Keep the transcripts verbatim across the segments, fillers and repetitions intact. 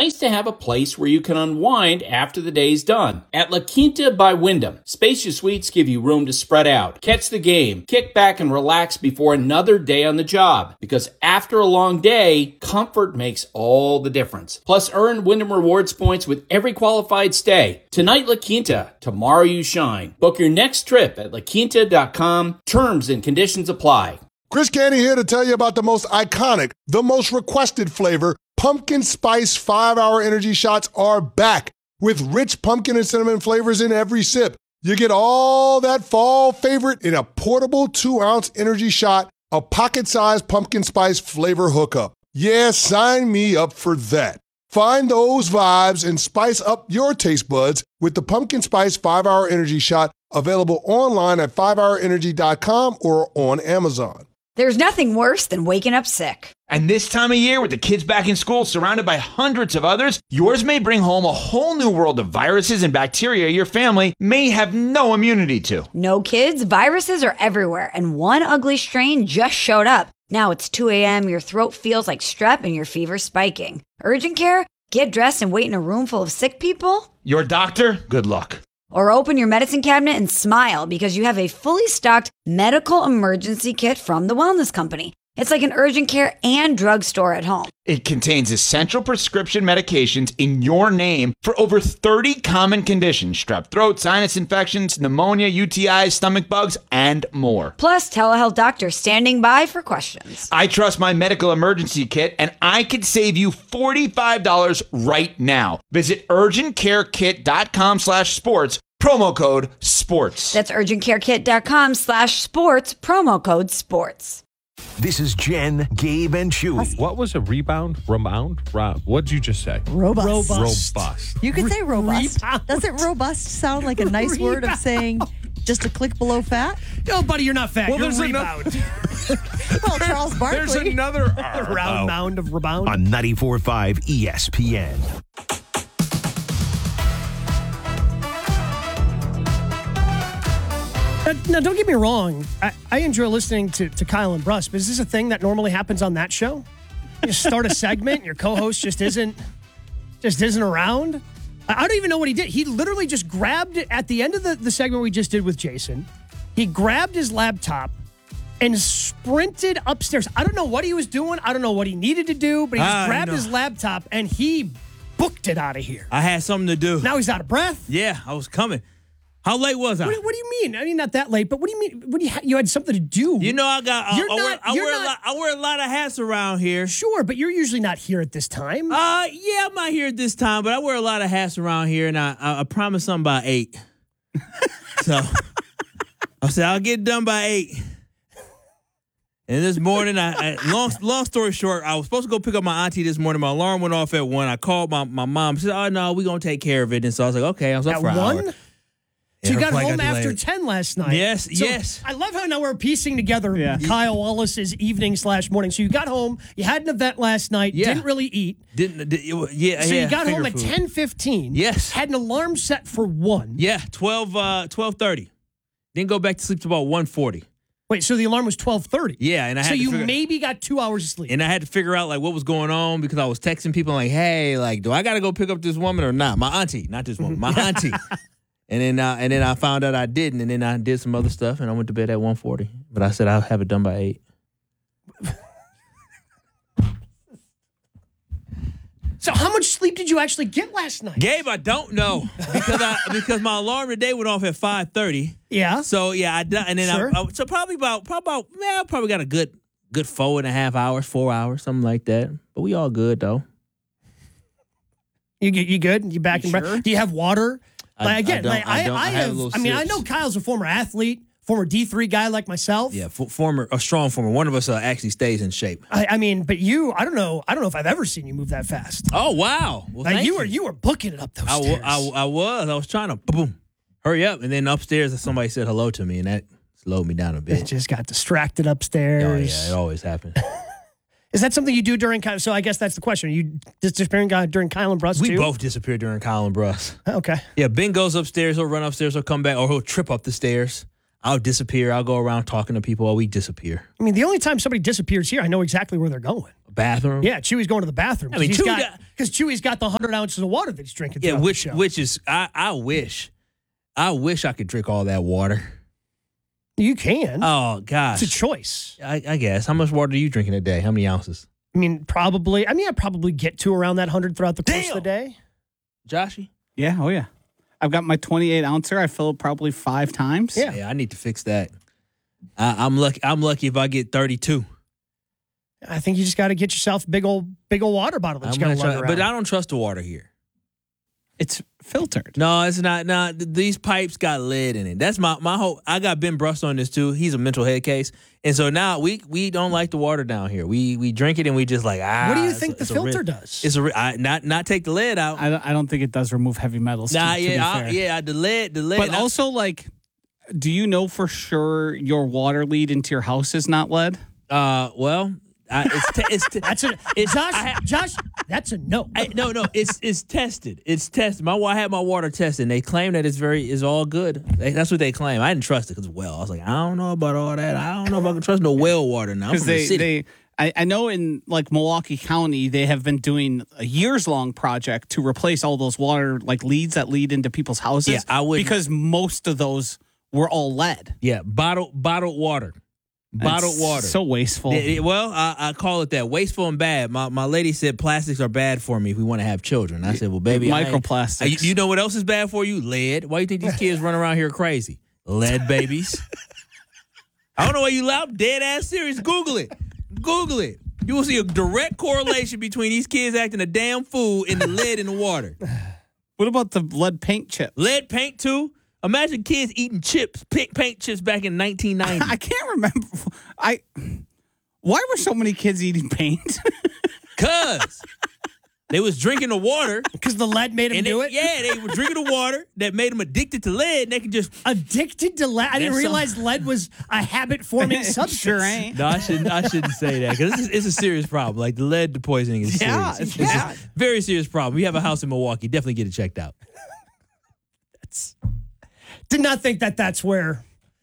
nice to have a place where you can unwind after the day's done. At La Quinta by Wyndham, spacious suites give you room to spread out, catch the game, kick back and relax before another day on the job. Because after a long day, comfort makes all the difference. Plus, earn Wyndham Rewards points with every qualified stay. Tonight, La Quinta. Tomorrow, you shine. Book your next trip at la quinta dot com. Terms and conditions apply. Chris Canty here to tell you about the most iconic, the most requested flavor. Pumpkin Spice five hour Energy Shots are back with rich pumpkin and cinnamon flavors in every sip. You get all that fall favorite in a portable two ounce energy shot, a pocket-sized pumpkin spice flavor hookup. Yeah, sign me up for that. Find those vibes and spice up your taste buds with the Pumpkin Spice five hour Energy Shot, available online at five hour energy dot com or on Amazon. There's nothing worse than waking up sick. And this time of year, with the kids back in school, surrounded by hundreds of others, yours may bring home a whole new world of viruses and bacteria your family may have no immunity to. No kids, viruses are everywhere, and one ugly strain just showed up. Now it's two a.m., your throat feels like strep, and your fever's spiking. Urgent care? Get dressed and wait in a room full of sick people? Your doctor? Good luck. Or open your medicine cabinet and smile because you have a fully stocked medical emergency kit from the Wellness Company. It's like an urgent care and drugstore at home. It contains essential prescription medications in your name for over thirty common conditions: strep throat, sinus infections, pneumonia, U T Is, stomach bugs, and more. Plus, telehealth doctors standing by for questions. I trust my medical emergency kit, and I could save you forty-five dollars right now. Visit urgentcarekit.com slash sports, promo code sports. That's urgentcarekit.com slash sports, promo code sports. This is Jen, Gabe, and Chewy. What was a rebound? Rebound? Rob, what'd you just say? Robust. Robust. Robust. You could say robust. Rebound. Doesn't robust sound like a nice word of saying just a click below fat? No, buddy, you're not fat. Well, you're there's rebound. Well, Charles Barkley. There's another A round mound of rebound. On ninety-four point five E S P N. Now, now, don't get me wrong. I, I enjoy listening to, to Kyle and Bruss, but is this a thing that normally happens on that show? You start a segment, your co-host just isn't just isn't around. I, I don't even know what he did. He literally just grabbed it at the end of the, the segment we just did with Jason. He grabbed his laptop and sprinted upstairs. I don't know what he was doing. I don't know what he needed to do, but he just I grabbed know. his laptop and he booked it out of here. I had something to do. Now he's out of breath. Yeah, I was coming. How late was I? What, what do you mean? I mean, not that late, but what do you mean? What do you, ha- you had something to do? You know, I got. I, You're I, wear, not- I, you're wear a not- lot, I wear a lot of hats around here. Sure, but you're usually not here at this time. Uh, yeah, I'm not here at this time, but I wear a lot of hats around here, and I I, I promised something by eight. So I said I'll get it done by eight. And this morning, I, I long long story short, I was supposed to go pick up my auntie this morning. My alarm went off at one. I called my, my mom. She said, "Oh no, we're gonna take care of it." And so I was like, "Okay." I was up At for an one? hour. So you Yeah, got her flight home got after delayed. ten last night. Yes, So yes. I love how now we're piecing together Yeah. Kyle Wallace's evening slash morning. So you got home, you had an event last night, Yeah. didn't really eat. Didn't did, yeah? So yeah, you got finger home at food. ten fifteen. Yes. Had an alarm set for one. Yeah, twelve uh twelve thirty. Didn't go back to sleep till about one forty. Wait, so the alarm was twelve thirty. Yeah, and I had So to you figure, maybe got two hours of sleep. and I had to figure out like what was going on because I was texting people like, "Hey, like, do I got to go pick up this woman or not? My auntie, not this woman, my auntie." And then uh, and then I found out I didn't, and then I did some other stuff, and I went to bed at one forty. But I said I'll have it done by eight. So how much sleep did you actually get last night? Gabe, I don't know because I because my alarm today went off at five thirty. Yeah. So yeah, I done, and then Sure. I, I so probably about probably about man, I probably got a good good four and a half hours, four hours, something like that. But we all good though. You you good? You back in Sure. breath? Do you have water? I- Like, I again, don't- like, I I, don't. I, I have a have. little I mean, I sips. know Kyle's a former athlete, former D three guy like myself. Yeah, f- former a strong former. One of us uh, actually stays in shape. I, I mean, but you, I don't know. I don't know if I've ever seen you move that fast. Oh wow! Well, Like thank you were, you were booking it up those I, stairs. w- I, I was. I was trying to boom, hurry up, and then upstairs somebody said hello to me, and that slowed me down a It bit. just got distracted Oh upstairs. yeah, it always happens. Is that something you do during? Ky- So I guess that's the question. Are you just disappearing guy during Kyle and Bruss We too? both disappeared during Colin Bruss. Okay. Yeah, Ben goes upstairs. He'll run upstairs. He'll come back, or he'll trip up the stairs. I'll disappear. I'll go around talking to people while we disappear. I mean, the only time somebody disappears here, I know exactly where they're going. Bathroom? Yeah, Chewy's going to the bathroom. I mean, he's Chewy got got- because Chewy's got the hundred ounces of water that he's drinking. Yeah, throughout the which show. which is I, I wish. I wish I could drink all that water. You can. Oh gosh. It's a choice. I, I guess. How much water are you drinking a day? How many ounces? I mean, probably. I mean, I probably get to around that hundred throughout the course Damn. of the day. Joshy? Yeah, oh yeah. I've got my twenty-eight ouncer. I fill it probably five times. Yeah. Yeah, I need to fix that. I, I'm lucky. I'm lucky if I get thirty-two. I think you just got to get yourself a big old, big old water bottle that I'm you got gonna to try, lug around. but I don't trust the water here. It's filtered. No, it's not. No, th- these pipes got lead in it. That's my my whole. I got Ben Brust on this too. He's a mental head case, and so now we we don't like the water down here. We we drink it and we just like ah. What do you it's think a- the it's a filter ri- does? It's a ri- I, not not take the lead out. I don't, I don't think it does remove heavy metals. to- nah, to, yeah, be I, fair. yeah. The lead, the lead. But I- also, like, do you know for sure your water lead into your house is not lead? uh, well, I, it's te- it's te- That's a It's- Josh. I ha- Josh, that's a no. I, no, no, it's it's tested. It's tested. My I had my water tested. And they claim that it's very is all good. They, that's what they claim. I didn't trust it because well, I was like, I don't know about all that. I don't know if I can trust no well water now. I'm Because from the they, city. they I, I know in like Milwaukee County, they have been doing a years long project to replace all those water like leads that lead into people's houses. Yeah, I would- because most of those were all lead. yeah, bottled bottled water, bottled It's water. So wasteful. Yeah, yeah, well, I, I call it that, wasteful and bad. My my lady said plastics are bad for me if we want to have children. I said, well, baby, I ain't- Microplastics. You, you know what else is bad for you? Lead. Why you think these kids run around here crazy? Lead babies. I don't know why you laugh. Dead ass serious. Google it. Google it. You will see a direct correlation between these kids acting a damn fool and the lead in the water. What about the lead paint chip? Lead paint too. Imagine kids eating chips, pink paint chips back in nineteen ninety. I can't remember. I. Why were so many kids eating paint? Cause they was drinking the water. Because the lead made him And do they, it? yeah, they were drinking the water that made them addicted to lead. And they could just Addicted to lead? I didn't That's some- realize lead was a habit-forming substance. Sure ain't. no, I shouldn't. I shouldn't say that because it's, it's a serious problem. Like the lead poisoning is Yeah, serious. it's It's a bad. very serious problem. You have a house in Milwaukee, definitely get it checked out. Did not think that that's where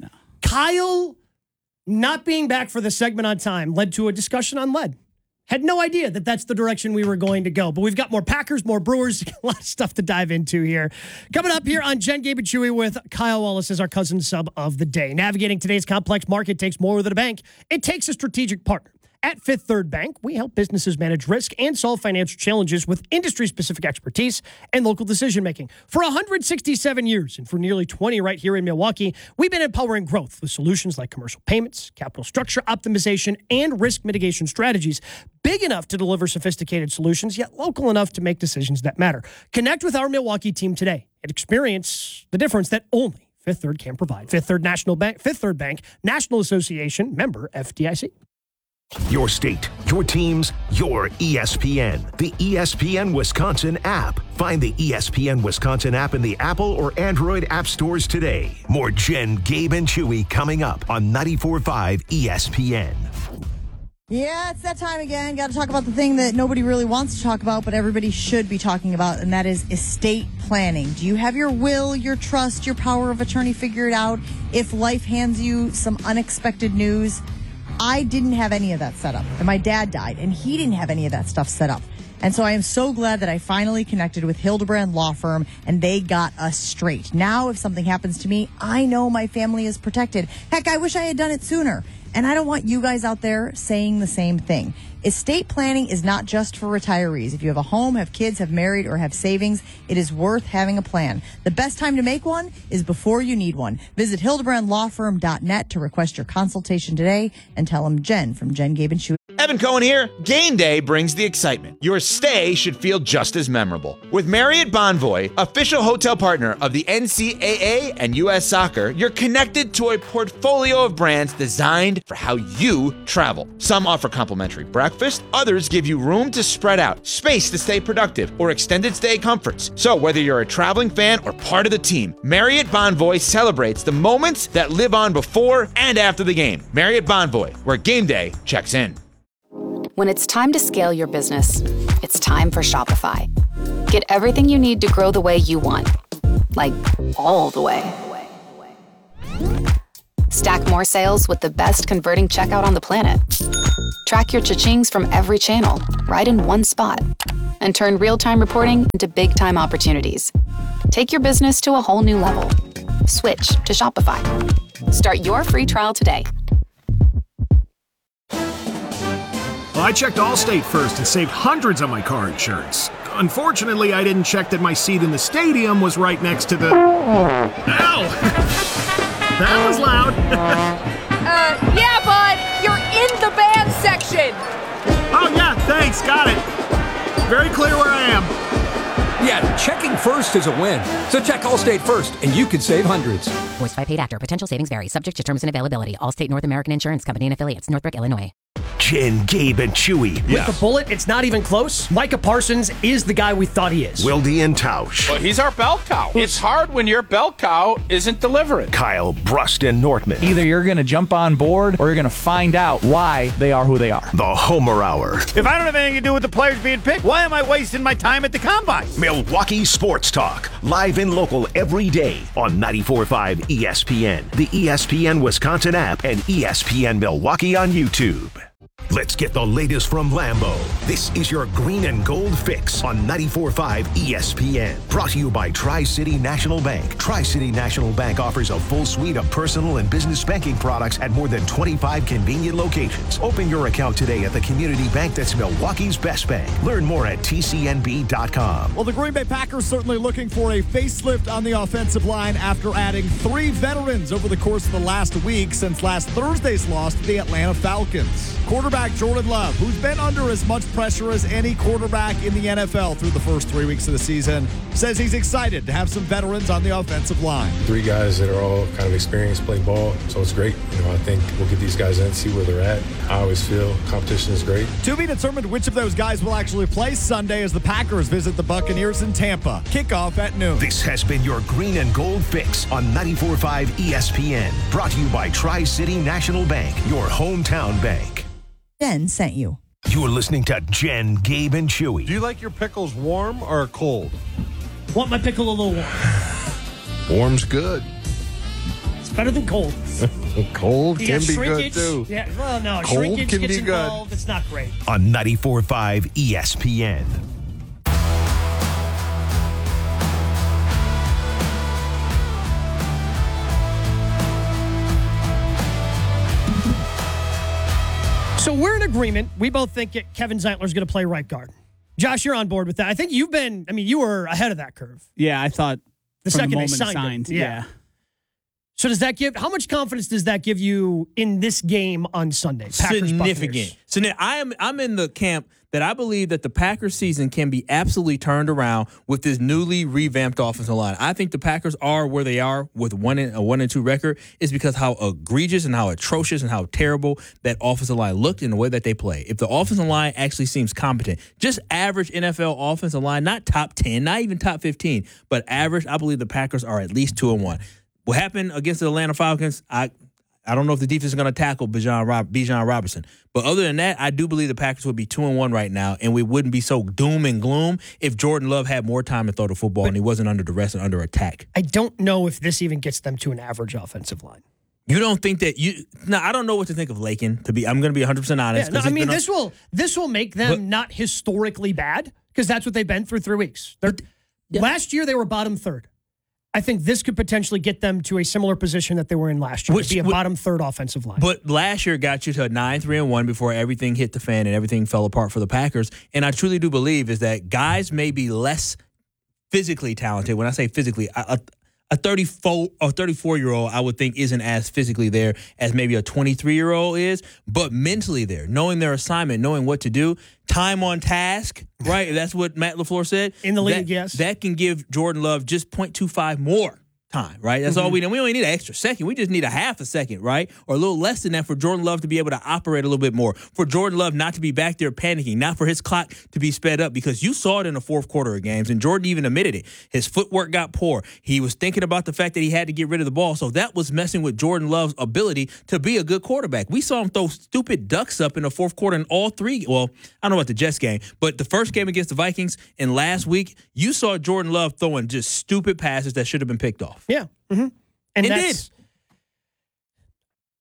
Kyle not being back for the segment on time led to a discussion on lead. Had no idea that that's the direction we were going to go. But we've got more Packers, more Brewers, a lot of stuff to dive into here. Coming up here on Jen, Gabe, and Chewy with Kyle Wallace as our cousin sub of the day. Navigating today's complex market takes more than a bank. It takes a strategic partner. At Fifth Third Bank, we help businesses manage risk and solve financial challenges with industry-specific expertise and local decision-making. For one hundred sixty-seven years and for nearly twenty right here in Milwaukee, we've been empowering growth with solutions like commercial payments, capital structure optimization, and risk mitigation strategies. Big enough to deliver sophisticated solutions, yet local enough to make decisions that matter. Connect with our Milwaukee team today and experience the difference that only Fifth Third can provide. Fifth Third National Bank, Fifth Third Bank, National Association, member F D I C. Your state, your teams, your E S P N. The E S P N Wisconsin app. Find the E S P N Wisconsin app in the Apple or Android app stores today. More Jen, Gabe, and Chewy coming up on ninety-four point five E S P N. Yeah, it's that time again. Got to talk about the thing that nobody really wants to talk about, but everybody should be talking about, and that is estate planning. Do you have your will, your trust, your power of attorney figured out? If life hands you some unexpected news, I didn't have any of that set up, and my dad died, and he didn't have any of that stuff set up. And so I am so glad that I finally connected with Hildebrand Law Firm, and they got us straight. Now, if something happens to me, I know my family is protected. Heck, I wish I had done it sooner. And I don't want you guys out there saying the same thing. Estate planning is not just for retirees. If you have a home, have kids, have married, or have savings, it is worth having a plan. The best time to make one is before you need one. Visit hildebrand law firm dot net to request your consultation today and tell them Jen from Jen, Gabe, and Chewy. Evan Cohen here. Game day brings the excitement. Your stay should feel just as memorable. With Marriott Bonvoy, official hotel partner of the N C double A and U S Soccer, you're connected to a portfolio of brands designed for how you travel. Some offer complimentary breakfast, others give you room to spread out, space to stay productive, or extended stay comforts. So whether you're a traveling fan or part of the team, Marriott Bonvoy celebrates the moments that live on before and after the game. Marriott Bonvoy, where game day checks in. When it's time to scale your business, it's time for Shopify. Get everything you need to grow the way you want. Like, all the way. Stack more sales with the best converting checkout on the planet. Track your cha-chings from every channel, right in one spot. And turn real-time reporting into big-time opportunities. Take your business to a whole new level. Switch to Shopify. Start your free trial today. Well, I checked Allstate first and saved hundreds on my car insurance. Unfortunately, I didn't check that my seat in the stadium was right next to the... Ow! That was loud. uh, yeah, bud, you're in the band section. Oh, yeah, thanks, got it. Very clear where I am. Yeah, checking first is a win. So check Allstate first, and you could save hundreds. Voiced by paid actor. Potential savings vary. Subject to terms and availability. Allstate North American Insurance Company and affiliates. Northbrook, Illinois. Jen, Gabe, and Chewy. With the bullet, it's not even close. Micah Parsons is the guy we thought he is. Wildy and Tausch. Well, he's our bell cow. It's hard when your bell cow isn't delivering. Kyle, Brust, and Nortman. Either you're going to jump on board or you're going to find out why they are who they are. The Homer Hour. If I don't have anything to do with the players being picked, why am I wasting my time at the Combine? Milwaukee Sports Talk. Live and local every day on ninety-four point five E S P N, the E S P N Wisconsin app, and E S P N Milwaukee on YouTube. Let's get the latest from Lambeau. This is your green and gold fix on ninety-four point five E S P N. Brought to you by Tri-City National Bank. Tri-City National Bank offers a full suite of personal and business banking products at more than twenty-five convenient locations. Open your account today at the community bank that's Milwaukee's best bank. Learn more at T C N B dot com. Well, the Green Bay Packers certainly looking for a facelift on the offensive line after adding three veterans over the course of the last week since last Thursday's loss to the Atlanta Falcons. Quarterback Jordan Love, who's been under as much pressure as any quarterback in the N F L through the first three weeks of the season, says he's excited to have some veterans on the offensive line. Three guys that are all kind of experienced, play ball, so it's great. You know, I think we'll get these guys in, see where they're at. I always feel competition is great. To be determined which of those guys will actually play Sunday as the Packers visit the Buccaneers in Tampa. Kickoff at noon. This has been your green and gold fix on ninety-four point five E S P N. Brought to you by Tri-City National Bank, your hometown bank. Jen sent you. You're listening to Jen, Gabe, and Chewy. Do you like your pickles warm or cold? Want my pickle a little warm. Warm's good. It's better than cold. Cold You can got be shrinkage. good too. Yeah, well, no, Cold shrinkage can gets be good. involved. It's not great. On ninety-four point five E S P N. So we're in agreement. We both think that Kevin Zeitler's going to play right guard. Josh, you're on board with that. I think you've been, I mean, you were ahead of that curve. Yeah, I thought The from second the they moment signed, signed. him. Yeah. So does that give, how much confidence does that give you in this game on Sunday? Packers, Significant. Buccaneers? So now I am I'm in the camp that I believe that the Packers season can be absolutely turned around with this newly revamped offensive line. I think the Packers are where they are with one and, a one and two record is because how egregious and how atrocious and how terrible that offensive line looked in the way that they play. If the offensive line actually seems competent, just average N F L offensive line, not top ten, not even top fifteen, but average, I believe the Packers are at least two and one. What happened against the Atlanta Falcons, I I don't know if the defense is going to tackle Bijan Rob, Bijan Robinson. But other than that, I do believe the Packers would be two and one right now, and we wouldn't be so doom and gloom if Jordan Love had more time to throw the football but and he wasn't under duress and under attack. I don't know if this even gets them to an average offensive line. You don't think that you? No, I don't know what to think of Lakin. To be, I'm going to be one hundred percent honest. Yeah, no, I mean, this will this will make them but, not historically bad because that's what they've been through three weeks. But, yeah. Last year they were bottom third. I think this could potentially get them to a similar position that they were in last year, which be a bottom third offensive line. But last year got you to a nine three and one before everything hit the fan and everything fell apart for the Packers. And I truly do believe is that guys may be less physically talented. When I say physically, a, a thirty-four or thirty-four year old I would think isn't as physically there as maybe a twenty-three year old is, but mentally there, knowing their assignment, knowing what to do, time on task. Right, that's what Matt LaFleur said. In the league, that, yes. That can give Jordan Love just point two five more time, right? That's mm-hmm. all we need. We only need an extra second. We just need a half a second, right? Or a little less than that for Jordan Love to be able to operate a little bit more. For Jordan Love not to be back there panicking, not for his clock to be sped up, because you saw it in the fourth quarter of games, and Jordan even admitted it. His footwork got poor. He was thinking about the fact that he had to get rid of the ball, so that was messing with Jordan Love's ability to be a good quarterback. We saw him throw stupid ducks up in the fourth quarter in all three. Well, I don't know about the Jets game, but the first game against the Vikings and last week, you saw Jordan Love throwing just stupid passes that should have been picked off. Yeah. Mm-hmm. And it that's, did.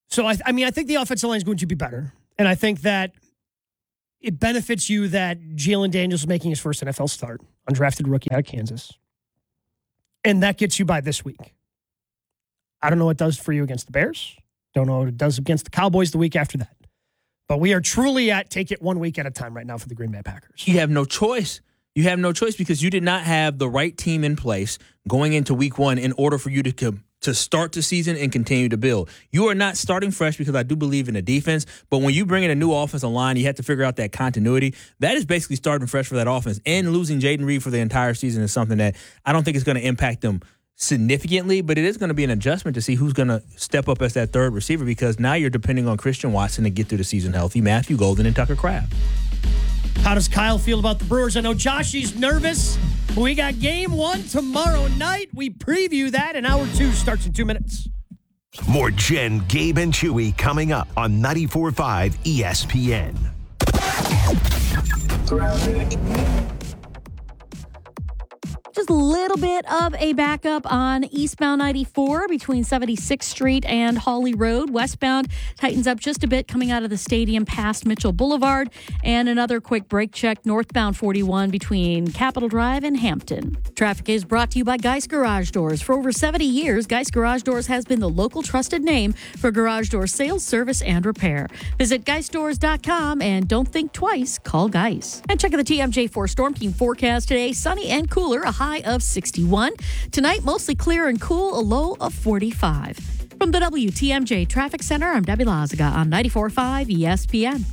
So, I, I mean, I think the offensive line is going to be better. And I think that it benefits you that Jalen Daniels is making his first N F L start, undrafted rookie out of Kansas. And that gets you by this week. I don't know what it does for you against the Bears. Don't know what it does against the Cowboys the week after that. But we are truly at take it one week at a time right now for the Green Bay Packers. You have no choice. You have no choice because you did not have the right team in place going into week one in order for you to come. to start the season and continue to build. You are not starting fresh because I do believe in the defense, but when you bring in a new offensive line, you have to figure out that continuity. That is basically starting fresh for that offense. And losing Jaden Reed for the entire season is something that I don't think is going to impact them significantly, but it is going to be an adjustment to see who's going to step up as that third receiver because now you're depending on Christian Watson to get through the season healthy, Matthew Golden, and Tucker Kraft. How does Kyle feel about the Brewers? I know Joshy's nervous. We got game one tomorrow night. We preview that, and hour two starts in two minutes. More Jen, Gabe, and Chewy coming up on ninety-four point five E S P N. Just a little bit of a backup on eastbound ninety-four between seventy-sixth Street and Hawley Road. Westbound tightens up just a bit coming out of the stadium past Mitchell Boulevard. And another quick brake check northbound forty-one between Capitol Drive and Hampton. Traffic is brought to you by Geist Garage Doors. For over seventy years, Geist Garage Doors has been the local trusted name for garage door sales, service, and repair. Visit geist doors dot com and don't think twice, call Geist. And check out the T M J four Storm Team forecast today. Sunny and cooler, a high of sixty-one. Tonight, mostly clear and cool, a low of forty-five. From the W T M J Traffic Center, I'm Debbie Lazaga on ninety-four point five E S P N.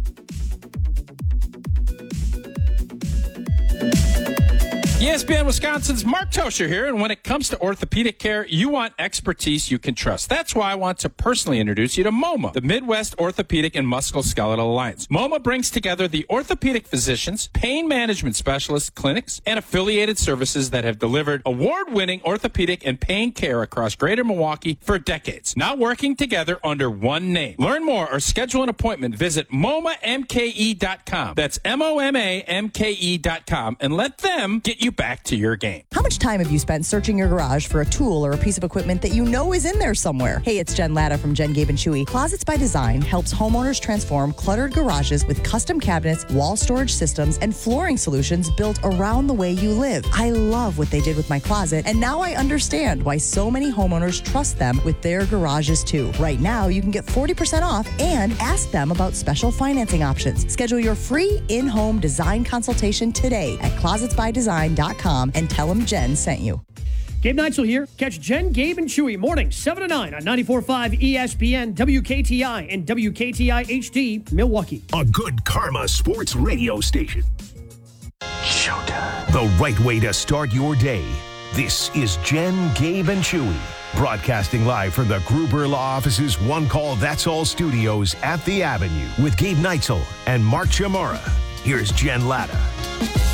E S P N Wisconsin's Mark Tosher here, and when it comes to orthopedic care, you want expertise you can trust. That's why I want to personally introduce you to MoMA, the Midwest Orthopedic and Musculoskeletal Alliance. MoMA brings together the orthopedic physicians, pain management specialists, clinics, and affiliated services that have delivered award-winning orthopedic and pain care across Greater Milwaukee for decades. Now working together under one name. Learn more or schedule an appointment. Visit M O M A M K E dot com. That's M O M A M K E dot com, and let them get you back to your game. How much time have you spent searching your garage for a tool or a piece of equipment that you know is in there somewhere? Hey, it's Jen Latta from Jen, Gabe, and Chewy. Closets by Design helps homeowners transform cluttered garages with custom cabinets, wall storage systems, and flooring solutions built around the way you live. I love what they did with my closet, and now I understand why so many homeowners trust them with their garages too. Right now, you can get forty percent off and ask them about special financing options. Schedule your free in-home design consultation today at closets by design dot com and tell them Jen sent you. Gabe Neitzel here. Catch Jen, Gabe, and Chewy morning seven to nine on ninety-four point five E S P N, W K T I, and W K T I H D, Milwaukee. A good karma sports radio station. Showtime. The right way to start your day. This is Jen, Gabe, and Chewy. Broadcasting live from the Gruber Law Office's One Call That's All studios at the Avenue with Gabe Neitzel and Mark Chamara. Here's Jen Latta.